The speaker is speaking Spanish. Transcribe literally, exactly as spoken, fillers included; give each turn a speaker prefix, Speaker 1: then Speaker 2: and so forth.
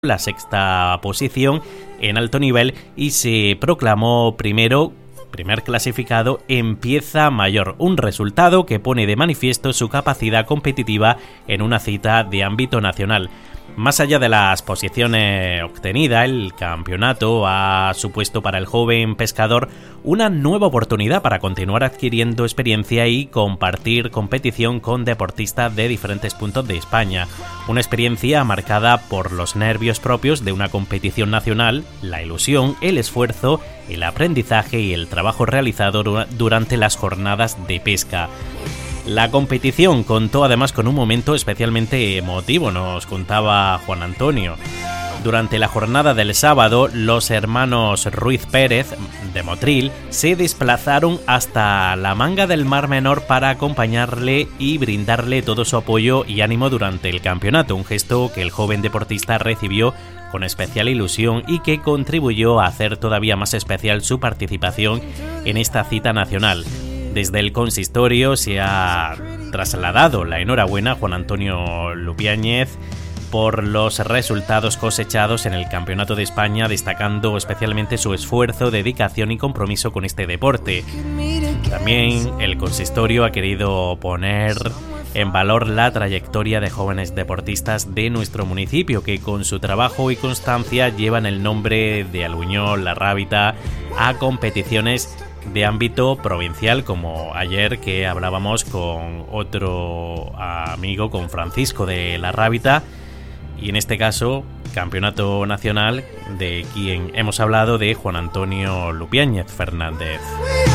Speaker 1: la sexta posición en alto nivel y se proclamó primero, primer clasificado en pieza mayor, un resultado que pone de manifiesto su capacidad competitiva en una cita de ámbito nacional. Más allá de las posiciones obtenidas, el campeonato ha supuesto para el joven pescador una nueva oportunidad para continuar adquiriendo experiencia y compartir competición con deportistas de diferentes puntos de España. Una experiencia marcada por los nervios propios de una competición nacional, la ilusión, el esfuerzo, el aprendizaje y el trabajo realizado durante las jornadas de pesca. La competición contó además con un momento especialmente emotivo, nos contaba Juan Antonio. Durante la jornada del sábado, los hermanos Ruiz Pérez, de Motril, se desplazaron hasta la Manga del Mar Menor para acompañarle y brindarle todo su apoyo y ánimo durante el campeonato, un gesto que el joven deportista recibió con especial ilusión y que contribuyó a hacer todavía más especial su participación en esta cita nacional. Desde el consistorio se ha trasladado la enhorabuena a Juan Antonio Lupiáñez por los resultados cosechados en el Campeonato de España, destacando especialmente su esfuerzo, dedicación y compromiso con este deporte. También el consistorio ha querido poner en valor la trayectoria de jóvenes deportistas de nuestro municipio que con su trabajo y constancia llevan el nombre de Albuñol, La Rábita, a competiciones de ámbito provincial, como ayer que hablábamos con otro amigo, con Francisco de La Rábita, y en este caso campeonato nacional de quien hemos hablado, de Juan Antonio Lupiáñez Fernández.